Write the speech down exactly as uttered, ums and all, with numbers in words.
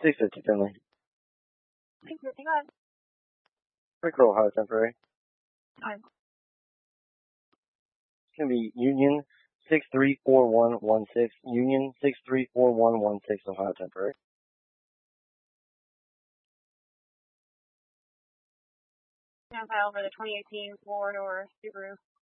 six fifty, Finley. six fifty, go ahead. Rickroll, Ohio temporary. Time. It's going to be Union six three four one one six. Union six three four one one six, Ohio temporary. Now file for the twenty eighteen Ford or Subaru.